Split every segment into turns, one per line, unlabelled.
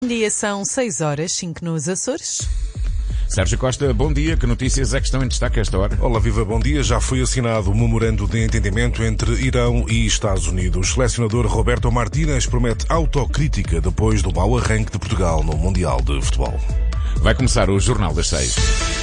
Bom dia, são 6h05 nos Açores.
Sérgio Costa, bom dia. Que notícias é que estão em destaque a esta hora?
Olá, viva, bom dia. Já foi assinado o memorando de entendimento entre Irão e Estados Unidos. O selecionador Roberto Martínez promete autocrítica depois do mau arranque de Portugal no Mundial de Futebol.
Vai começar o Jornal das 6.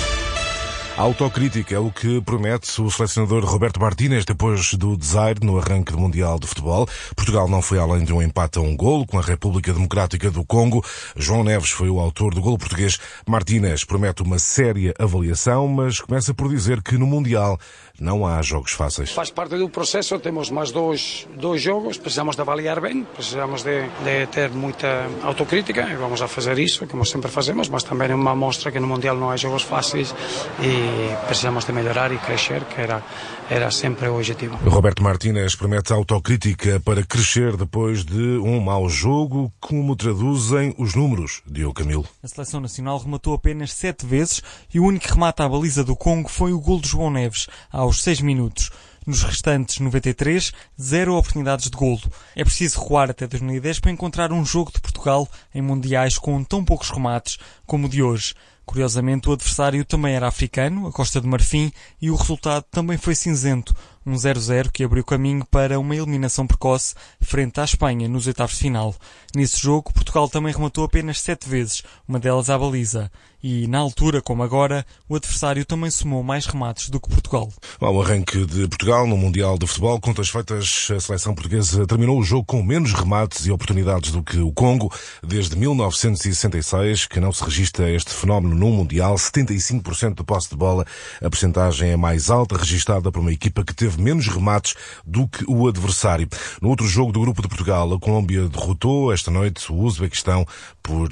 A autocrítica é o que promete o selecionador Roberto Martínez depois do desaire no arranque do Mundial de Futebol. Portugal não foi além de um empate a um golo com a República Democrática do Congo. João Neves foi o autor do golo português. Martínez promete uma séria avaliação, mas começa por dizer que no Mundial não há jogos fáceis.
Faz parte do processo, temos mais dois jogos, precisamos de avaliar bem, precisamos de ter muita autocrítica e vamos a fazer isso, como sempre fazemos, mas também é uma mostra que no Mundial não há jogos fáceis e precisamos de melhorar e crescer, que era sempre o objetivo.
Roberto Martínez promete autocrítica para crescer depois de um mau jogo. Como traduzem os números, Diogo Camilo?
A Seleção Nacional rematou apenas 7 vezes e o único remate à baliza do Congo foi o golo de João Neves, aos 6 minutos. Nos restantes 93, 0 oportunidades de golo. É preciso recuar até 2010 para encontrar um jogo de Portugal em mundiais com tão poucos remates como o de hoje. Curiosamente, o adversário também era africano, a Costa de Marfim, e o resultado também foi cinzento. Um 0-0 que abriu caminho para uma eliminação precoce frente à Espanha nos oitavos de final. Nesse jogo, Portugal também rematou apenas 7 vezes, uma delas à baliza. E, na altura, como agora, o adversário também somou mais remates do que Portugal.
Ao arranque de Portugal no Mundial de Futebol, contas feitas, a seleção portuguesa terminou o jogo com menos remates e oportunidades do que o Congo. Desde 1966, que não se registra este fenómeno no Mundial, 75% de posse de bola. A percentagem é mais alta, registada por uma equipa que teve menos remates do que o adversário. No outro jogo do grupo de Portugal, a Colômbia derrotou esta noite o Uzbequistão por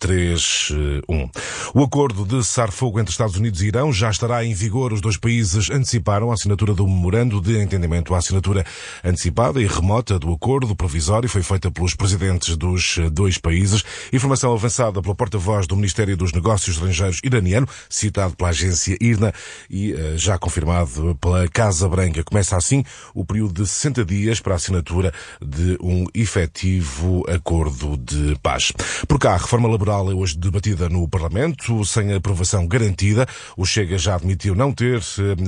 3-1. O acordo de cessar-fogo entre Estados Unidos e Irão já estará em vigor. Os dois países anteciparam a assinatura do memorando de entendimento. A assinatura antecipada e remota do acordo provisório foi feita pelos presidentes dos dois países. Informação avançada pela porta-voz do Ministério dos Negócios Estrangeiros iraniano, citado pela agência IRNA e já confirmado pela Casa Branca. Começa assim o período de 60 dias para a assinatura de um efetivo acordo de paz. Por cá, a reforma laboral é hoje debatida no Parlamento, sem aprovação garantida. O Chega já admitiu não ter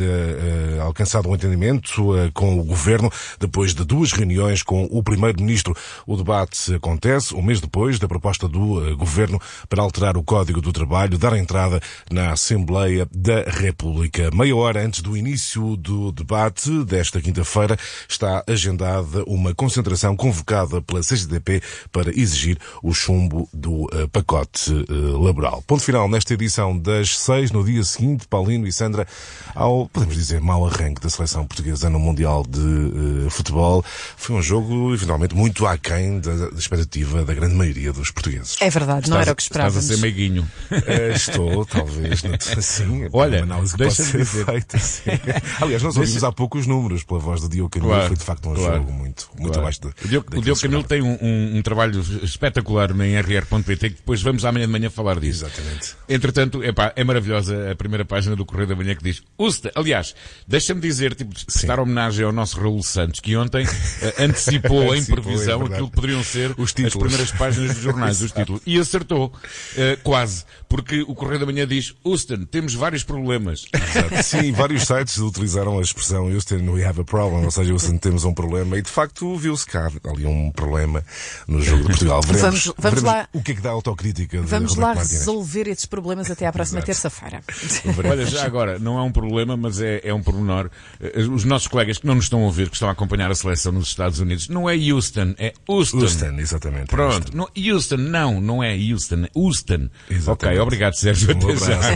alcançado um entendimento com o Governo depois de 2 reuniões com o Primeiro-Ministro. O debate acontece um mês depois da proposta do Governo para alterar o Código do Trabalho, dar entrada na Assembleia da República. Meia hora antes do início do debate desta quinta-feira está agendada uma concentração convocada pela CGTP para exigir o chumbo do pacote laboral. Ponto final nesta edição das 6, no dia seguinte, Paulino e Sandra, ao, podemos dizer, mau arranque da seleção portuguesa no Mundial de Futebol. Foi um jogo, eventualmente, muito aquém da expectativa da grande maioria dos portugueses.
É verdade, não era o que esperávamos.
Estás a ser meiguinho.
Estou, talvez, assim,
olha,
uma análise que pode ser feita. Assim. Aliás, nós ouvimos há pouco os números pela voz do Diogo Camilo. Claro, foi de facto um jogo muito abaixo
O Diogo Camilo tem um trabalho espetacular na RR.pt, que depois vamos amanhã de manhã falar disso.
Exatamente.
Entretanto, é maravilhosa a primeira página do Correio da Manhã que diz aliás, deixa-me dizer, prestar homenagem ao nosso Raul Santos, que ontem antecipou em previsão aquilo que poderiam ser as primeiras páginas dos jornais, os títulos. E acertou, quase, porque o Correio da Manhã diz: Houston, temos vários problemas.
Exato. Sim, vários sites utilizaram a expressão Houston, we have a problem, ou seja, Houston, temos um problema, e de facto viu-se cá ali um problema no jogo de Portugal. Veremos
lá,
o que é que dá a autocrítica de
vamos lá
Martínez.
Resolver esses problemas até à próxima terça-feira.
Olha, já agora, não é um problema, mas é um pormenor. Os nossos colegas que não nos estão a ouvir, que estão a acompanhar a seleção nos Estados Unidos, não é Houston, é Houston.
Houston, exatamente.
Pronto.
Houston.
Não é Houston, é Houston.
Exatamente.
Ok, obrigado, Sérgio. Até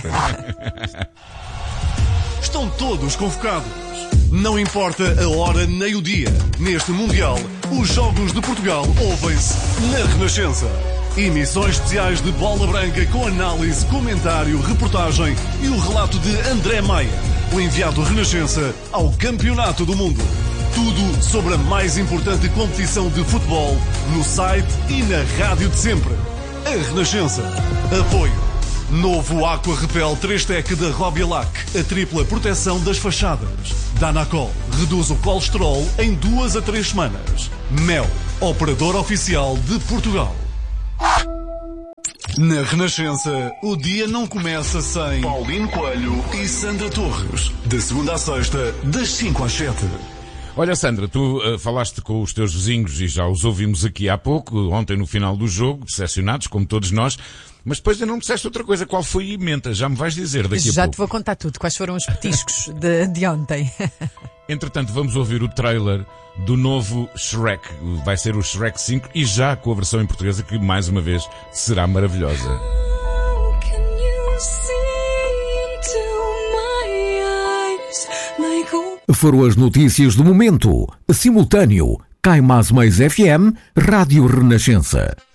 já.
Estão todos convocados. Não importa a hora nem o dia. Neste Mundial, os Jogos de Portugal ouvem-se na Renascença. Emissões especiais de Bola Branca com análise, comentário, reportagem e o relato de André Maia, o enviado Renascença ao Campeonato do Mundo. Tudo sobre a mais importante competição de futebol no site e na rádio de sempre. A Renascença. Apoio. Novo Aqua Repel 3-Tec da Robialac. A tripla proteção das fachadas. Danacol reduz o colesterol em 2 a 3 semanas. Mel, operador oficial de Portugal. Na Renascença, o dia não começa sem Paulino Coelho e Sandra Torres. De segunda à sexta, das 5 às 7.
Olha, Sandra, tu falaste com os teus vizinhos e já os ouvimos aqui há pouco, ontem no final do jogo, decepcionados, como todos nós, mas depois ainda não me disseste outra coisa. Qual foi a emenda? Já me vais dizer daqui a pouco.
Já te vou contar tudo. Quais foram os petiscos de ontem?
Entretanto, vamos ouvir o trailer do novo Shrek. Vai ser o Shrek 5 e já com a versão em portuguesa que, mais uma vez, será maravilhosa.
Foram as notícias do momento. Simultâneo. Cai Mais FM, Rádio Renascença.